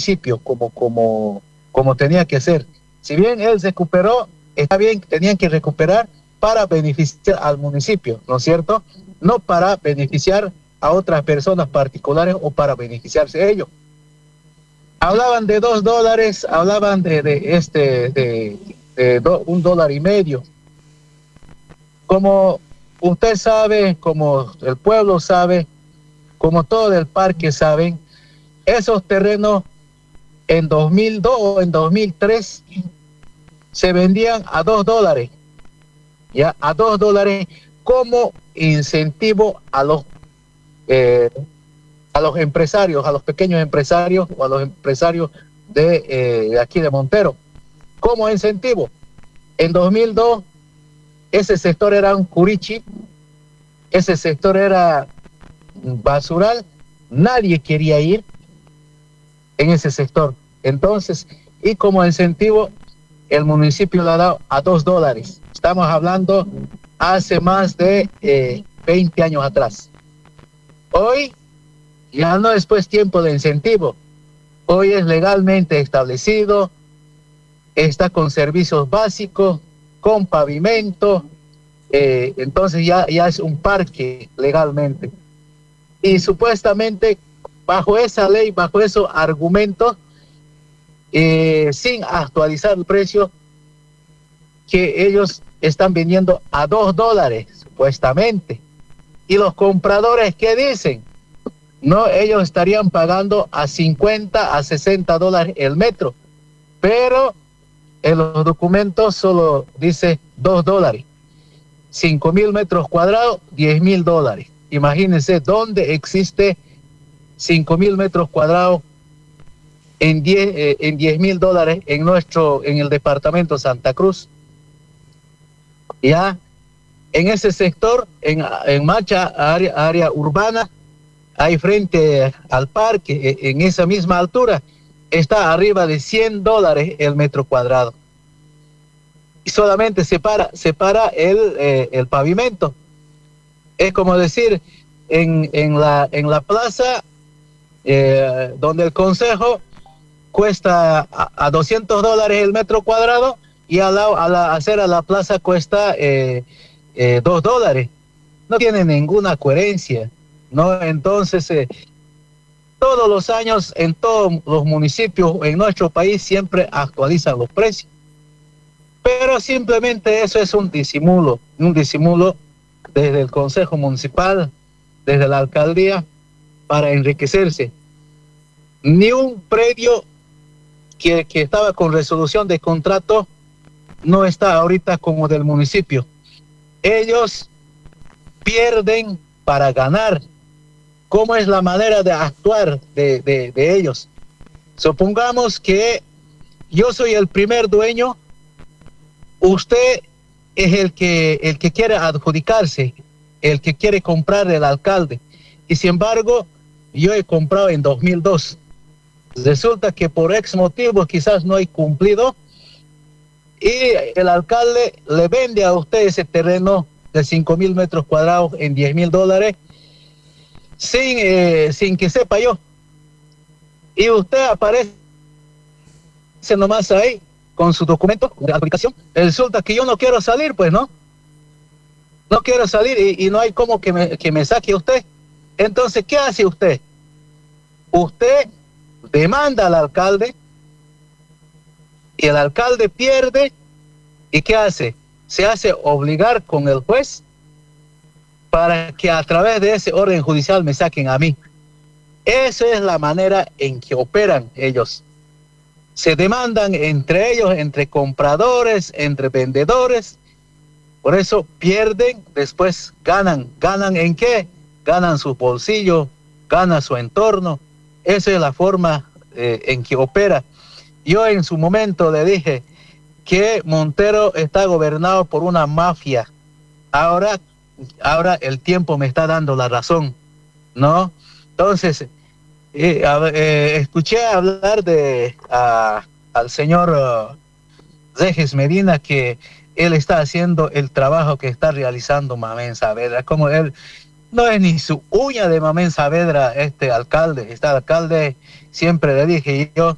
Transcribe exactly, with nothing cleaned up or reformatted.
municipio como, como, como tenía que ser. Si bien él recuperó, está bien, tenían que recuperar para beneficiar al municipio, ¿no es cierto? No para beneficiar a otras personas particulares o para beneficiarse ellos. Hablaban de dos dólares, hablaban de, de este, de, de do, un dólar y medio. Como usted sabe, como el pueblo sabe, como todo el parque saben, esos terrenos en dos mil dos o en dos mil tres se vendían a dos dólares, ya a dos dólares como incentivo a los eh, a los empresarios, a los pequeños empresarios o a los empresarios de, eh, de aquí de Montero, como incentivo. En dos mil dos ese sector era un curichi, ese sector era basural, nadie quería ir en ese sector. Entonces, y como incentivo, el municipio le ha dado a dos dólares. Estamos hablando hace más de eh, veinte años atrás. Hoy ya no es pues tiempo de incentivo. Hoy es legalmente establecido, está con servicios básicos, con pavimento, eh, entonces ya, ya es un parque legalmente. Y supuestamente bajo esa ley, bajo esos argumentos, eh, sin actualizar el precio, que ellos están vendiendo a dos dólares, supuestamente. Y los compradores, ¿qué dicen? No, ellos estarían pagando a cincuenta, a sesenta dólares el metro, pero en los documentos solo dice dos dólares. cinco mil metros cuadrados, diez mil dólares. Imagínense dónde existe cinco mil metros cuadrados en diez eh, en diez mil dólares en nuestro, en el departamento Santa Cruz. Ya en ese sector, en, en Macha, área, área urbana, ahí frente al parque, en esa misma altura, está arriba de cien dólares el metro cuadrado. Y solamente separa, separa el, eh, el pavimento. Es como decir, en, en, la, en la plaza, eh, donde el consejo cuesta a, a doscientos dólares el metro cuadrado, y a la, a la, hacer a la plaza cuesta eh, eh, dos dólares. No tiene ninguna coherencia, ¿no? Entonces, eh, todos los años en todos los municipios en nuestro país siempre actualizan los precios. Pero simplemente eso es un disimulo, un disimulo desde el Consejo Municipal, desde la alcaldía, para enriquecerse. Ni un predio que, que estaba con resolución de contrato no está ahorita como del municipio. Ellos pierden para ganar. ¿Cómo es la manera de actuar de, de, de ellos? Supongamos que yo soy el primer dueño, usted es el que, el que quiere adjudicarse, el que quiere comprar el alcalde. Y sin embargo, yo he comprado en dos mil dos. Resulta que por X motivos quizás no he cumplido, y el alcalde le vende a usted ese terreno de cinco mil metros cuadrados en diez mil dólares sin, eh, sin que sepa yo. Y usted aparece nomás ahí con su documento de aplicación. Resulta que yo no quiero salir, pues no. No quiero salir y, y no hay como que me, que me saque usted. Entonces, ¿qué hace usted? Usted demanda al alcalde y el alcalde pierde. ¿Y qué hace? Se hace obligar con el juez para que a través de ese orden judicial me saquen a mí. Esa es la manera en que operan ellos. Se demandan entre ellos, entre compradores, entre vendedores. Por eso pierden, después ganan. ¿Ganan en qué? Ganan su bolsillo, gana su entorno. Esa es la forma eh, en que opera. Yo en su momento le dije que Montero está gobernado por una mafia. Ahora, ahora el tiempo me está dando la razón, ¿no? Entonces, eh, eh, escuché hablar de a, al señor uh, Regis Medina, que él está haciendo el trabajo que está realizando Mamén Saavedra, como él no es ni su uña de Mamén Saavedra, este alcalde. Este alcalde, siempre le dije yo,